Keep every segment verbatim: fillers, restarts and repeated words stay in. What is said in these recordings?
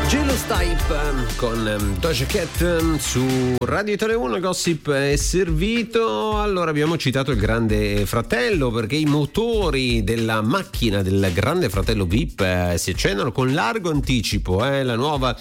Jealous Type con Doja Cat su Radio Italia uno. Gossip è servito. Allora, abbiamo citato il Grande Fratello perché i motori della macchina del Grande Fratello V I P eh, si accendono con largo anticipo. Eh. La nuova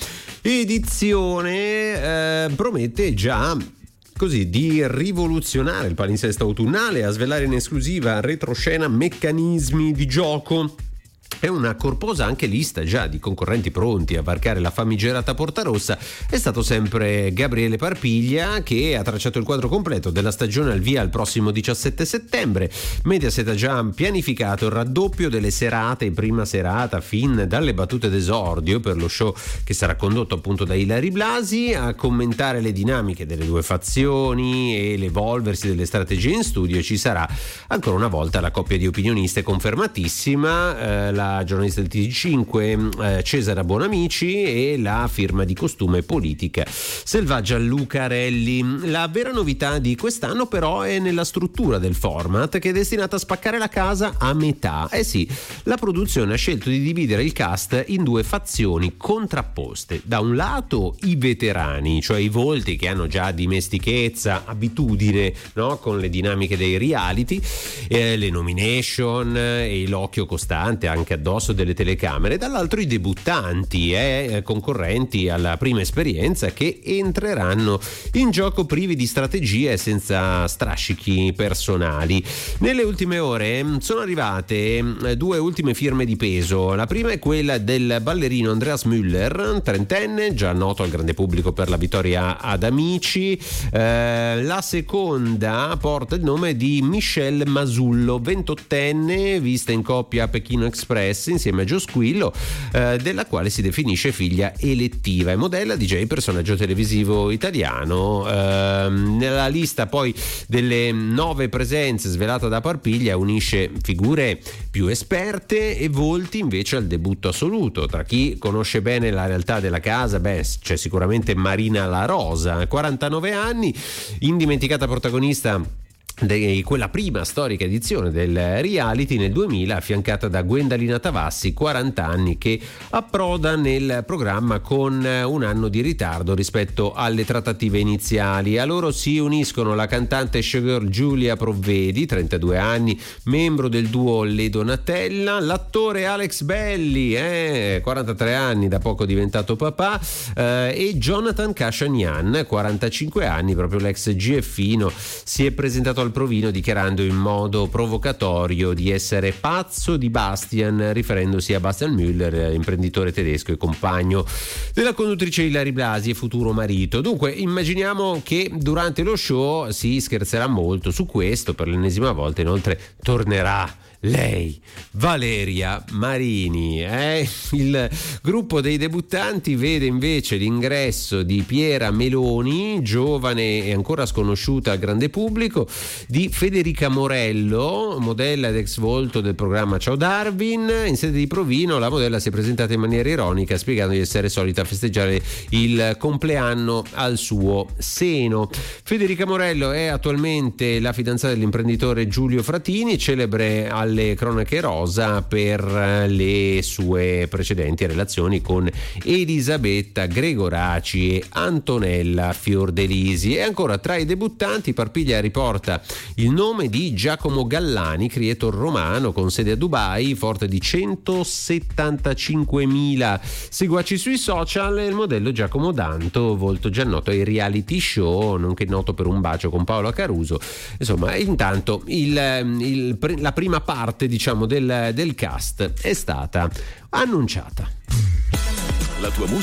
edizione eh, promette già così di rivoluzionare il palinsesto autunnale, a svelare in esclusiva retroscena, meccanismi di gioco. È una corposa anche lista già di concorrenti pronti a varcare la famigerata Porta Rossa. È stato sempre Gabriele Parpiglia che ha tracciato il quadro completo della stagione al via il prossimo diciassette settembre. Mediaset ha già pianificato il raddoppio delle serate in prima serata fin dalle battute d'esordio per lo show che sarà condotto appunto da Ilary Blasi. A commentare le dinamiche delle due fazioni e l'evolversi delle strategie in studio ci sarà ancora una volta la coppia di opinioniste confermatissima, eh, la giornalista del T G cinque eh, Cesara Bonamici e la firma di costume politica Selvaggia Lucarelli. La vera novità di quest'anno però è nella struttura del format, che è destinata a spaccare la casa a metà. Eh sì, la produzione ha scelto di dividere il cast in due fazioni contrapposte. Da un lato i veterani, cioè i volti che hanno già dimestichezza, abitudine, no, con le dinamiche dei reality, eh, le nomination e l'occhio costante anche addosso delle telecamere. Dall'altro i debuttanti e eh, concorrenti alla prima esperienza che entreranno in gioco privi di strategie e senza strascichi personali. Nelle ultime ore sono arrivate due ultime firme di peso. La prima è quella del ballerino Andreas Müller, trentenne, già noto al grande pubblico per la vittoria ad Amici. Eh, la seconda porta il nome di Michelle Masullo, ventottenne, vista in coppia a Pechino Express insieme a Gio Squillo, eh, della quale si definisce figlia elettiva. È modella, D J, personaggio televisivo italiano. Eh, nella lista poi delle nove presenze svelata da Parpiglia unisce figure più esperte e volti invece al debutto assoluto. Tra chi conosce bene la realtà della casa, beh, c'è sicuramente Marina La Rosa, quarantanove anni, indimenticata protagonista di quella prima storica edizione del reality nel duemila, affiancata da Gwendalina Tavassi, quaranta anni, che approda nel programma con un anno di ritardo rispetto alle trattative iniziali. A loro si uniscono la cantante showgirl Giulia Provvedi, trentadue anni, membro del duo Le Donatella, l'attore Alex Belli, eh, quarantatré anni, da poco diventato papà, eh, e Jonathan Cashagnan, quarantacinque anni, proprio l'ex G F-ino, si è presentato al provino dichiarando in modo provocatorio di essere pazzo di Bastian, riferendosi a Bastian Müller, imprenditore tedesco e compagno della conduttrice Ilary Blasi e futuro marito. Dunque immaginiamo che durante lo show si scherzerà molto su questo. Per l'ennesima volta inoltre tornerà lei, Valeria Marini. Eh? Il gruppo dei debuttanti vede invece l'ingresso di Piera Meloni, giovane e ancora sconosciuta al grande pubblico, di Federica Morello, modella ed ex volto del programma Ciao Darwin. In sede di provino la modella si è presentata in maniera ironica, spiegando di essere solita festeggiare il compleanno al suo seno. Federica Morello è attualmente la fidanzata dell'imprenditore Giulio Fratini, celebre alle cronache rosa per le sue precedenti relazioni con Elisabetta Gregoraci e Antonella Fiordelisi. E ancora tra i debuttanti Parpiglia riporta il nome di Giacomo Gallani, creator romano con sede a Dubai, forte di centosettantacinquemila seguaci sui social, e il modello Giacomo Danto, volto già noto ai reality show, nonché noto per un bacio con Paola Caruso. Insomma, intanto il, il, la prima parte diciamo del, del cast è stata annunciata. La tua musica